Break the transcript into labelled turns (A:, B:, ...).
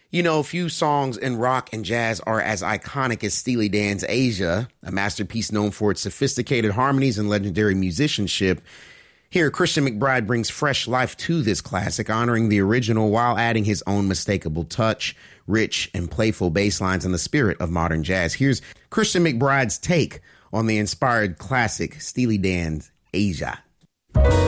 A: You know, few songs in rock and jazz are as iconic as Steely Dan's Aja, a masterpiece known for its sophisticated harmonies and legendary musicianship. Here, Christian McBride brings fresh life to this classic, honoring the original while adding his own mistakable touch, rich and playful bass lines, and the spirit of modern jazz. Here's Christian McBride's take on the inspired classic Steely Dan's Aja.